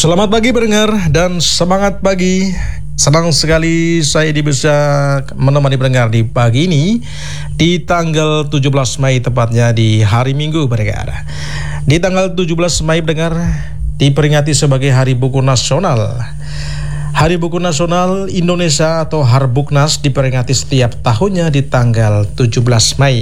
Selamat pagi pendengar dan semangat pagi. Senang sekali saya bisa menemani pendengar di pagi ini di tanggal 17 Mei tepatnya di hari Minggu pendengar. Di tanggal 17 Mei pendengar diperingati sebagai Hari Buku Nasional. Hari Buku Nasional Indonesia atau Harbuknas diperingati setiap tahunnya di tanggal 17 Mei.